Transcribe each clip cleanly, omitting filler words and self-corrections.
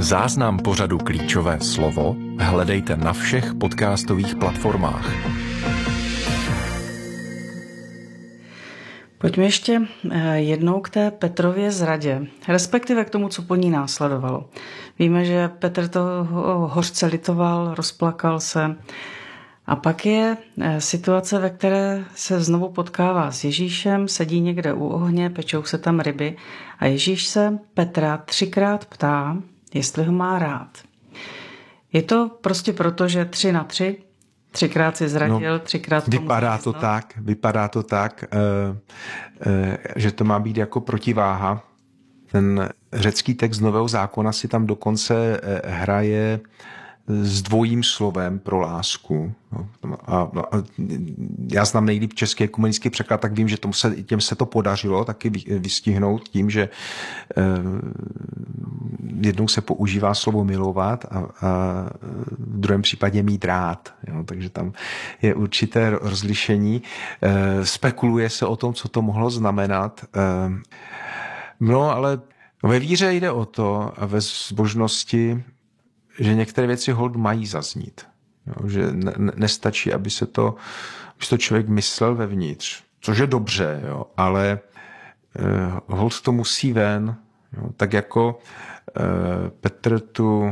Záznam pořadu Klíčové slovo hledejte na všech podcastových platformách. Pojďme ještě jednou k té Petrově zradě, respektive k tomu, co po ní následovalo. Víme, že Petr to hořce litoval, rozplakal se. A pak je situace, ve které se znovu potkává s Ježíšem, sedí někde u ohně, pečou se tam ryby a Ježíš se Petra 3krát ptá, jestli ho má rád. Je to prostě proto, že 3 na 3, 3krát si zradil, 3krát to vypadá to tak, že to má být jako protiváha. Ten řecký text Nového zákona si tam dokonce hraje s dvojím slovem pro lásku. A já znám nejlíp český ekumenický překlad, tak vím, že těm se to podařilo taky vystihnout tím, že jednou se používá slovo milovat a v druhém případě mít rád. Jo, takže tam je určité rozlišení. Spekuluje se o tom, co to mohlo znamenat. No, ale ve víře jde o to a ve zbožnosti, že některé věci hold mají zaznít. Jo, že nestačí, aby to člověk myslel vevnitř, což je dobře, jo, ale hold to musí ven. Jo, tak jako Petr tu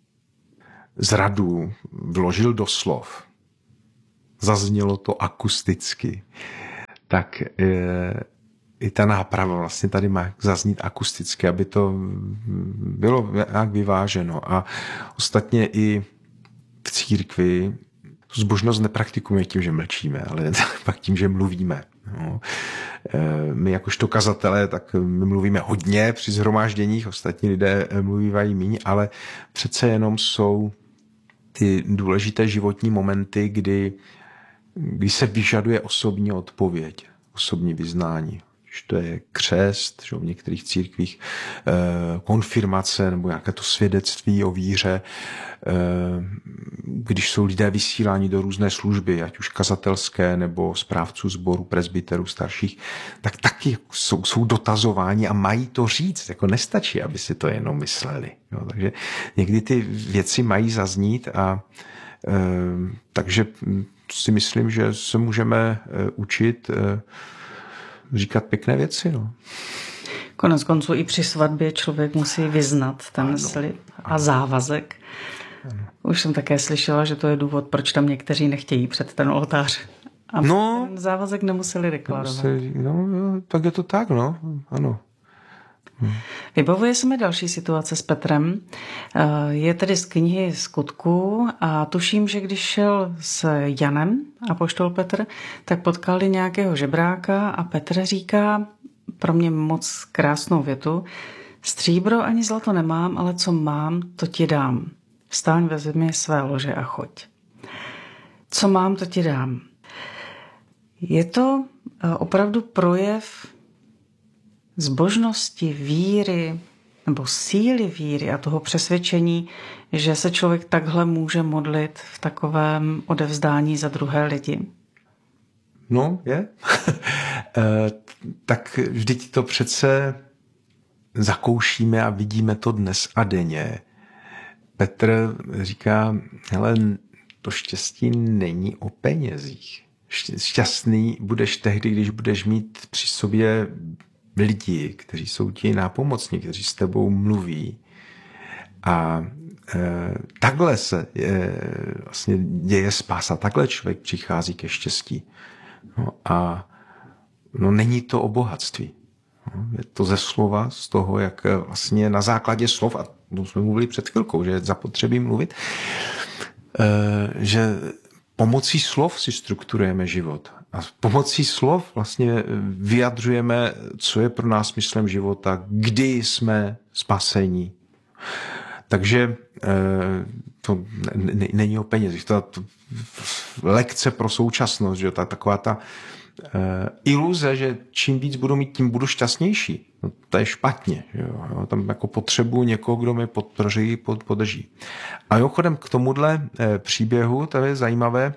zradu vložil do slov, zaznělo to akusticky, tak i ta náprava vlastně tady má zaznít akusticky, aby to bylo nějak vyváženo. A ostatně i v církvi zbožnost nepraktikujeme tím, že mlčíme, ale pak tím, že mluvíme. No. My jakožto kazatelé, tak my mluvíme hodně při shromážděních, ostatní lidé mluvívají míň, ale přece jenom jsou ty důležité životní momenty, kdy se vyžaduje osobní odpověď, osobní vyznání. To je křest, že v některých církvích konfirmace nebo nějaké to svědectví o víře, když jsou lidé vysíláni do různé služby, ať už kazatelské nebo správců sboru, presbyterů, starších, tak taky jsou dotazováni a mají to říct. Jako nestačí, aby si to jenom mysleli. Jo, takže někdy ty věci mají zaznít a takže si myslím, že se můžeme učit říkat pěkné věci. No. Konec konců i při svatbě člověk musí vyznat ten slib a závazek. Ano. Už jsem také slyšela, že to je důvod, proč tam někteří nechtějí před ten oltář. A ten závazek nemuseli deklarovat. Tak je to tak, no. Ano. Vybavuje se mi další situace s Petrem. Je tedy z knihy Skutků a tuším, že když šel s Janem apoštol Petr, tak potkali nějakého žebráka a Petr říká pro mě moc krásnou větu: stříbro ani zlato nemám, ale co mám, to ti dám. Vstaň, vezmi své lože a choď. Co mám, to ti dám. Je to opravdu projev zbožnosti, víry nebo síly víry a toho přesvědčení, že se člověk takhle může modlit v takovém odevzdání za druhé lidi? No, je. Tak vždyť to přece zakoušíme a vidíme to dnes a denně. Petr říká, hele, to štěstí není o penězích. Šťastný budeš tehdy, když budeš mít při sobě lidi, kteří jsou ti nápomocní, kteří s tebou mluví. A takhle se vlastně děje spása, takhle člověk přichází ke štěstí. No a není to o bohatství. No, je to ze slova, z toho, jak vlastně na základě slov, a to jsme mluvili před chvilkou, že je zapotřebí mluvit, že pomocí slov si strukturujeme život. A pomocí slov vlastně vyjadřujeme, co je pro nás smyslem života, kdy jsme spasení. Takže to není o penězích. To lekce pro současnost, že taková ta iluze, že čím víc budu mít, tím budu šťastnější. No, to je špatně. Jo. Tam jako potřebuji někoho, kdo mi podrží. A mimochodem k tomuhle příběhu, to je zajímavé,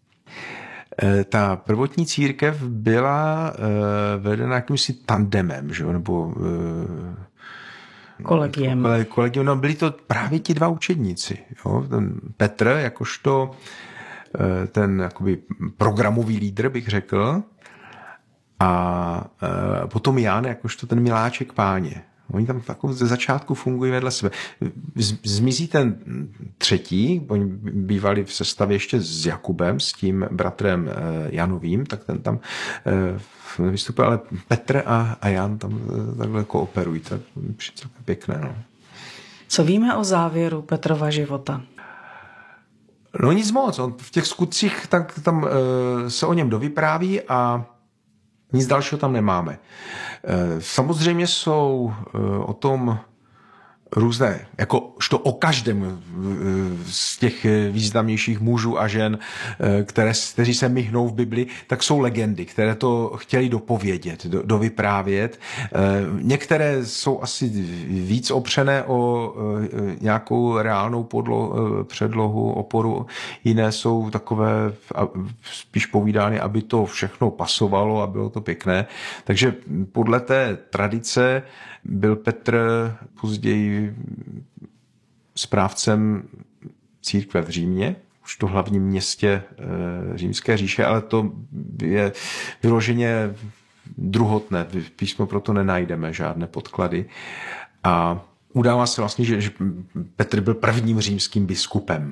ta prvotní církev byla vedena jakýmsi tandemem, že? Nebo kolegiem. No, byli to právě ti dva učedníci. Jo? Ten Petr, jakožto ten jakoby programový lídr, bych řekl, a potom Jan, jakožto ten miláček Páně. Oni tam jako ze začátku fungují vedle sebe. Zmizí ten třetí, oni bývali v sestavě ještě s Jakubem, s tím bratrem Janovým, tak ten tam vystupuje, ale Petr a Jan tam takhle kooperují. To je celkem pěkné. No. Co víme o závěru Petrova života? No nic moc. On v těch skutcích tak tam se o něm dovypráví a nic dalšího tam nemáme. Samozřejmě jsou o tom různé, jakožto o každém z těch významnějších mužů a žen, kteří se myhnou v Bibli, tak jsou legendy, které to chtěli dopovědět, dovyprávět. Některé jsou asi víc opřené o nějakou reálnou předlohu, oporu, jiné jsou takové spíš povídány, aby to všechno pasovalo a bylo to pěkné. Takže podle té tradice byl Petr později správcem církve v Římě, už to hlavním městě římské říše, ale to je vyloženě druhotné. V písmu proto nenajdeme žádné podklady. A udává se vlastně, že Petr byl prvním římským biskupem,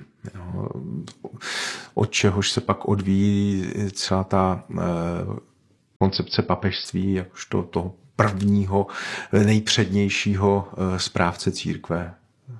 od čehož se pak odvíjí celá ta koncepce papežství, jakožto toho prvního, nejpřednějšího správce církve.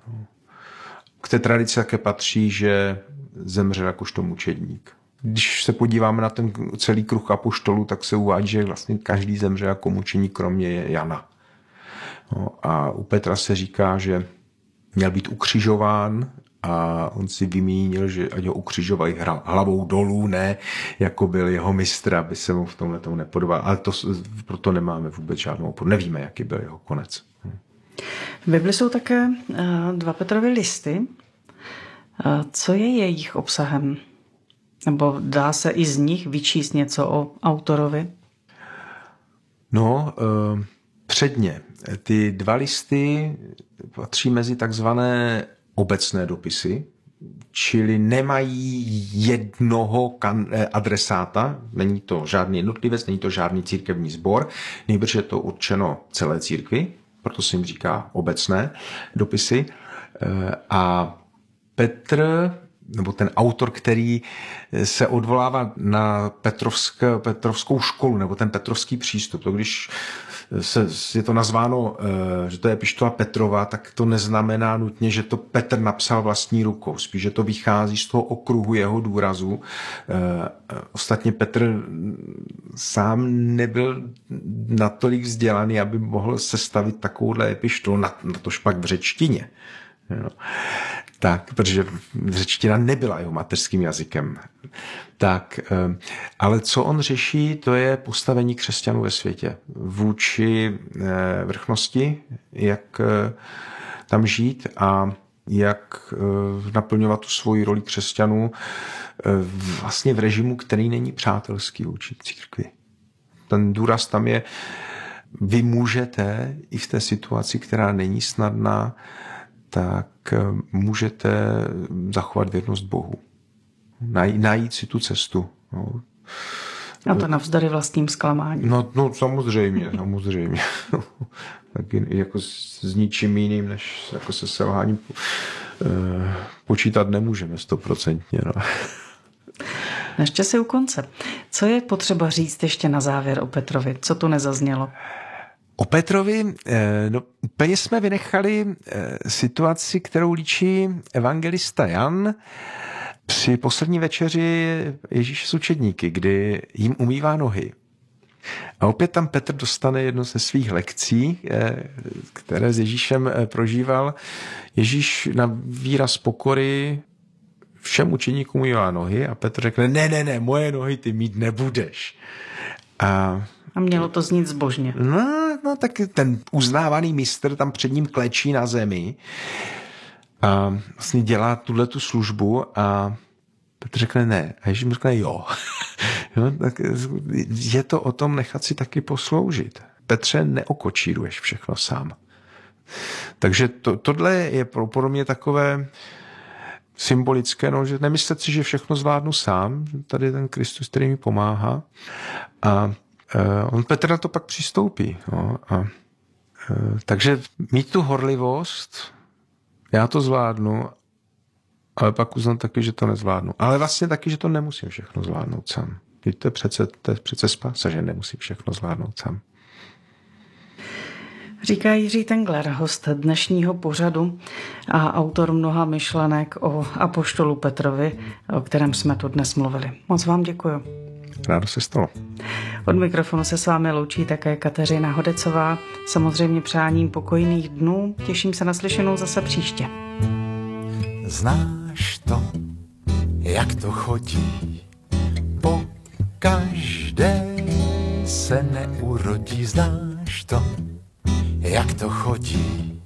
K té tradici také patří, že zemřel jakožto mučedník. Když se podíváme na ten celý kruh apoštolů, tak se uvádí, že vlastně každý zemřel jako mučedník, kromě Jana. No, a u Petra se říká, že měl být ukřižován a on si vymínil, že ať ho ukřižovají hlavou dolů, ne jako byl jeho mistr, aby se mu v tomhle tomu nepodobal. Ale proto nemáme vůbec žádnou oporu. Nevíme, jaký byl jeho konec. V Bibli jsou také 2 Petrovy listy. Co je jejich obsahem? Nebo dá se i z nich vyčíst něco o autorovi? No, předně. Ty 2 listy patří mezi takzvané obecné dopisy, čili nemají jednoho adresáta, není to žádný jednotlivec, není to žádný církevní sbor, nejbrž je to určeno celé církvi, proto se jim říká obecné dopisy. A Petr, nebo ten autor, který se odvolává na Petrovskou školu, nebo ten petrovský přístup, to když je to nazváno, že to je epištola Petrova, tak to neznamená nutně, že to Petr napsal vlastní rukou. Spíš, že to vychází z toho okruhu jeho důrazu. Ostatně Petr sám nebyl natolik vzdělaný, aby mohl sestavit takovouhle epištolu, na to špak v řečtině. Jo. Tak, protože řečtina nebyla jeho mateřským jazykem. Tak, ale co on řeší, to je postavení křesťanů ve světě vůči vrchnosti, jak tam žít a jak naplňovat tu svoji roli křesťanů vlastně v režimu, který není přátelský vůči církvi. Ten důraz tam je, vy můžete i v té situaci, která není snadná, tak můžete zachovat věrnost Bohu. Najít si tu cestu. No. A to navzdory vlastním zklamáním. No samozřejmě. Tak jako s ničím jiným, než jako se selháním počítat nemůžeme 100%. No. Ještě si u konce. Co je potřeba říct ještě na závěr o Petrovi? Co tu nezaznělo? O Petrovi, no, úplně jsme vynechali situaci, kterou líčí evangelista Jan při poslední večeři Ježíše s učedníky, kdy jim umývá nohy. A opět tam Petr dostane jednu ze svých lekcí, které s Ježíšem prožíval. Ježíš na výraz pokory všem učedníkům umývá nohy a Petr řekne, ne, moje nohy ty mít nebudeš. A mělo to znít zbožně. No, tak ten uznávaný mistr tam před ním klečí na zemi a vlastně dělá tuhletu službu a Petr řekne ne. A Ježíš mu řekne jo. Tak je to o tom nechat si taky posloužit. Petře, neokočíruješ všechno sám. Takže tohle je pro mě takové symbolické, no, že nemyslet si, že všechno zvládnu sám, tady ten Kristus, který mi pomáhá. A on Petr na to pak přistoupí. No, takže mít tu horlivost, já to zvládnu, ale pak uznat taky, že to nezvládnu. Ale vlastně taky, že to nemusím všechno zvládnout sám. To je přece spása, že nemusím všechno zvládnout sám. Říká Jiří Tengler, host dnešního pořadu a autor mnoha myšlenek o apoštolu Petrovi, o kterém jsme tu dnes mluvili. Moc vám děkuju. Rádo se stalo. Od mikrofonu se s vámi loučí také Kateřina Hodecová. Samozřejmě přáním pokojných dnů. Těším se na slyšenou zase příště. Znáš to, jak to chodí? Po každé se neurodí. Znáš to, jak to chodí?